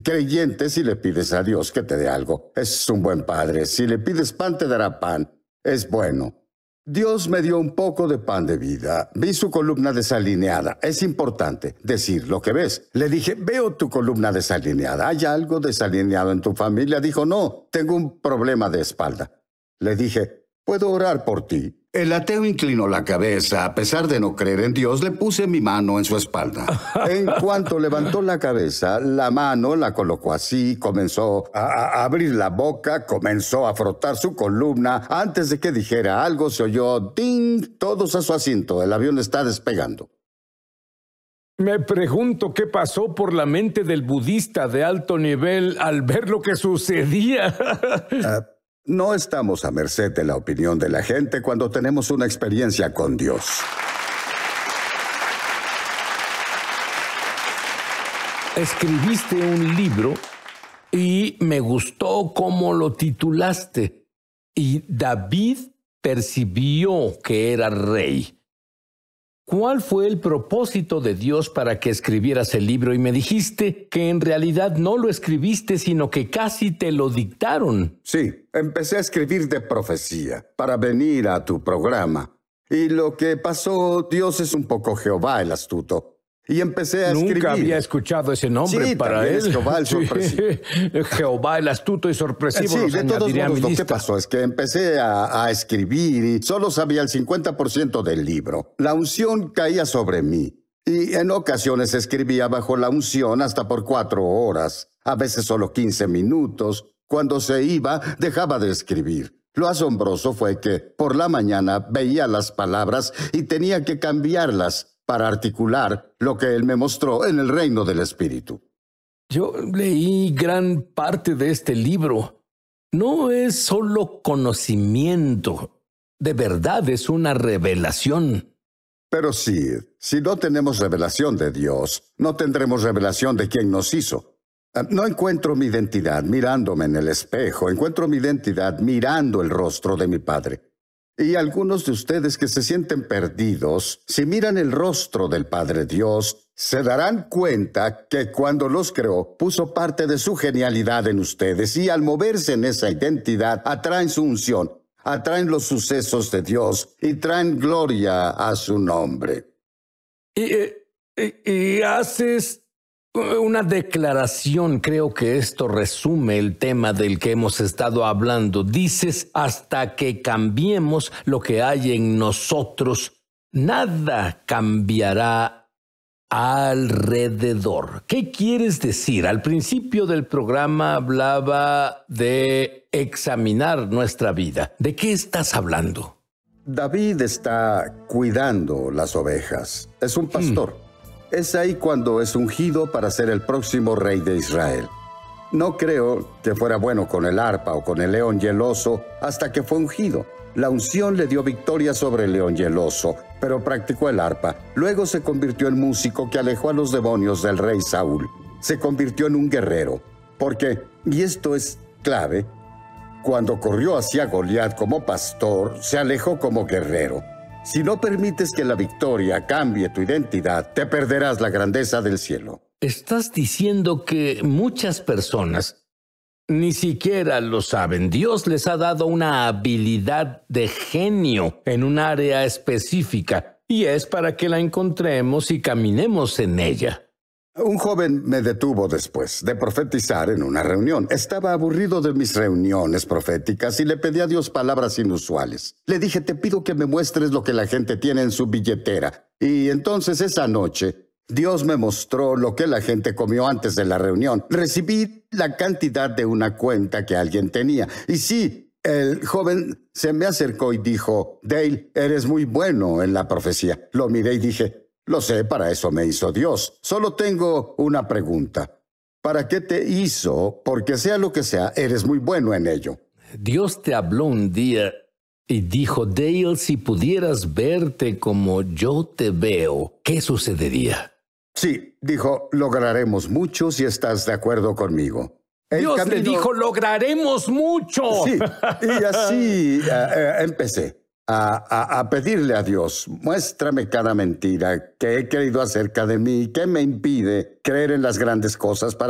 creyente si le pides a Dios que te dé algo. Es un buen padre. Si le pides pan, te dará pan. Es bueno. Dios me dio un poco de pan de vida. Vi su columna desalineada. Es importante decir lo que ves. Le dije, veo tu columna desalineada. ¿Hay algo desalineado en tu familia? Dijo, no, tengo un problema de espalda. Le dije, ¿puedo orar por ti? El ateo inclinó la cabeza. A pesar de no creer en Dios, le puse mi mano en su espalda. En cuanto levantó la cabeza, la mano la colocó así, comenzó a abrir la boca, comenzó a frotar su columna. Antes de que dijera algo, se oyó ¡ding! Todos a su asiento. El avión está despegando. Me pregunto qué pasó por la mente del budista de alto nivel al ver lo que sucedía. No estamos a merced de la opinión de la gente cuando tenemos una experiencia con Dios. Escribiste un libro y me gustó cómo lo titulaste. Y David percibió que era rey. ¿Cuál fue el propósito de Dios para que escribieras el libro? Y me dijiste que en realidad no lo escribiste, sino que casi te lo dictaron. Sí, empecé a escribir de profecía para venir a tu programa. Y lo que pasó, Dios es un poco Jehová el astuto. Y empecé a escribir. Nunca había escuchado ese nombre sí, para él. Es Jehová el sorpresivo. Jehová el astuto y sorpresivo. Sí, de todos modos, lo que pasó es que empecé a escribir y solo sabía el 50% del libro. La unción caía sobre mí. Y en ocasiones escribía bajo la unción hasta por 4 horas. A veces solo 15 minutos. Cuando se iba, dejaba de escribir. Lo asombroso fue que por la mañana veía las palabras y tenía que cambiarlas para articular lo que él me mostró en el reino del Espíritu. Yo leí gran parte de este libro. No es solo conocimiento, de verdad es una revelación. Pero sí, si no tenemos revelación de Dios, no tendremos revelación de quien nos hizo. No encuentro mi identidad mirándome en el espejo, encuentro mi identidad mirando el rostro de mi Padre. Y algunos de ustedes que se sienten perdidos, si miran el rostro del Padre Dios, se darán cuenta que cuando los creó, puso parte de su genialidad en ustedes y al moverse en esa identidad, atraen su unción, atraen los sucesos de Dios y traen gloria a su nombre. Y haces una declaración, creo que esto resume el tema del que hemos estado hablando. Dices, hasta que cambiemos lo que hay en nosotros, nada cambiará alrededor. ¿Qué quieres decir? Al principio del programa hablaba de examinar nuestra vida. ¿De qué estás hablando? David está cuidando las ovejas. Es un pastor. Es ahí cuando es ungido para ser el próximo rey de Israel. No creo que fuera bueno con el arpa o con el león y el oso hasta que fue ungido. La unción le dio victoria sobre el león y el oso, pero practicó el arpa. Luego se convirtió en músico que alejó a los demonios del rey Saúl. Se convirtió en un guerrero. Porque, y esto es clave, cuando corrió hacia Goliat como pastor, se alejó como guerrero. Si no permites que la victoria cambie tu identidad, te perderás la grandeza del cielo. Estás diciendo que muchas personas ni siquiera lo saben. Dios les ha dado una habilidad de genio en un área específica y es para que la encontremos y caminemos en ella. Un joven me detuvo después de profetizar en una reunión. Estaba aburrido de mis reuniones proféticas y le pedí a Dios palabras inusuales. Le dije, te pido que me muestres lo que la gente tiene en su billetera. Y entonces esa noche, Dios me mostró lo que la gente comió antes de la reunión. Recibí la cantidad de una cuenta que alguien tenía. Y sí, el joven se me acercó y dijo, Dale, eres muy bueno en la profecía. Lo miré y dije, lo sé, para eso me hizo Dios. Solo tengo una pregunta. ¿Para qué te hizo? Porque sea lo que sea, eres muy bueno en ello. Dios te habló un día y dijo, Dale, si pudieras verte como yo te veo, ¿qué sucedería? Sí, dijo, lograremos mucho si estás de acuerdo conmigo. Dios le dijo, lograremos mucho. Sí, y así empecé. A pedirle a Dios, muéstrame cada mentira que he creído acerca de mí, que me impide creer en las grandes cosas para